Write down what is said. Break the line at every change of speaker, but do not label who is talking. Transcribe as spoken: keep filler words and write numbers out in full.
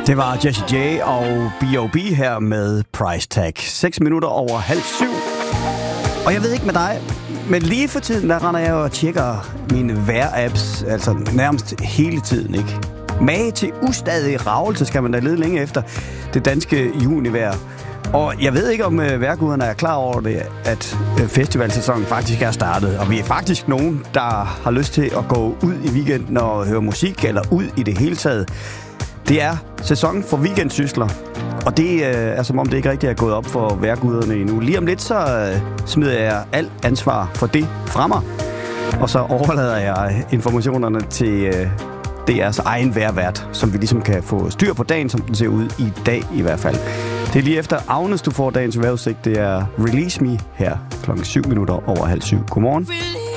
Det var Jessie J og B O B her med Price Tag. seks minutter over halv syv. Og jeg ved ikke med dig, men lige for tiden, der render jeg og tjekker mine vejr-apps, altså nærmest hele tiden, ikke? Mage til ustadig ravelse skal man da lede længe efter det danske junivejr. Og jeg ved ikke, om øh, vejrguderne er klar over det, at øh, festivalsæsonen faktisk er startet. Og vi er faktisk nogen, der har lyst til at gå ud i weekenden og høre musik, eller ud i det hele taget. Det er sæson for weekendsysler, og det øh, er som om det ikke rigtig er gået op for vejrguderne endnu. Lige om lidt, så øh, smider jeg alt ansvar for det fra mig, og så overlader jeg informationerne til øh, D R's egen vejrvært, som vi ligesom kan få styr på dagen, som den ser ud i dag i hvert fald. Det er lige efter Agnes, du får dagens vejrudsigt. Det er Release Me her klokken syv minutter over halv syv. Godmorgen.